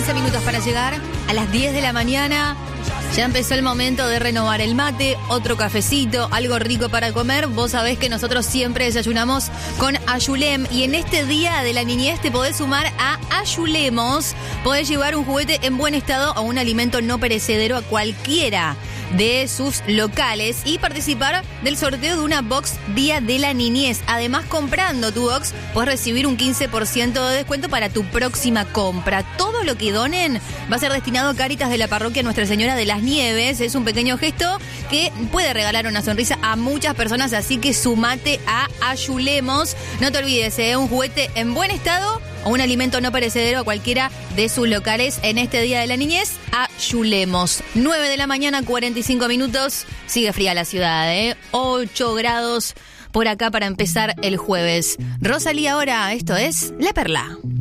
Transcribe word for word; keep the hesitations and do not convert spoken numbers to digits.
quince minutos para llegar a las diez de la mañana. Ya empezó el momento de renovar el mate, otro cafecito, algo rico para comer. Vos sabés que nosotros siempre desayunamos con Ayulem. Y en este día de la niñez te podés sumar a Ayulemos. Podés llevar un juguete en buen estado o un alimento no perecedero a cualquiera de sus locales y participar del sorteo de una box Día de la Niñez. Además, comprando tu box, puedes recibir un quince por ciento de descuento para tu próxima compra. Todo lo que donen va a ser destinado a Cáritas de la Parroquia Nuestra Señora de las Nieves. Es un pequeño gesto que puede regalar una sonrisa a muchas personas, así que sumate a Ayulemos. No te olvides, ¿eh? Un juguete en buen estado o un alimento no perecedero a cualquiera de sus locales en este Día de la Niñez. Ayulemos. nueve de la mañana, cuarenta y cinco minutos. Sigue fría la ciudad, ¿eh? ocho grados por acá para empezar el jueves. Rosalía ahora, esto es La Perla.